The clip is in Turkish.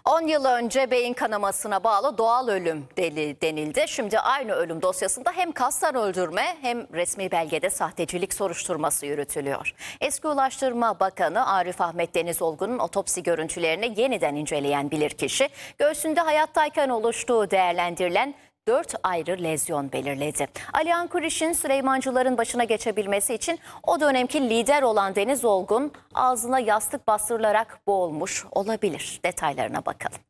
10 yıl önce beyin kanamasına bağlı doğal ölüm denildi. Şimdi aynı ölüm dosyasında hem kasten öldürme hem resmi belgede sahtecilik soruşturması yürütülüyor. Eski Ulaştırma Bakanı Arif Ahmet Denizolgun'un otopsi görüntülerini yeniden inceleyen bilirkişi, göğsünde hayattayken oluştuğu değerlendirilen 4 ayrı lezyon belirledi. Alihan Kuriş'in Süleymancıların başına geçebilmesi için o dönemki lider olan Denizolgun ağzına yastık bastırılarak boğulmuş olabilir. Detaylarına bakalım.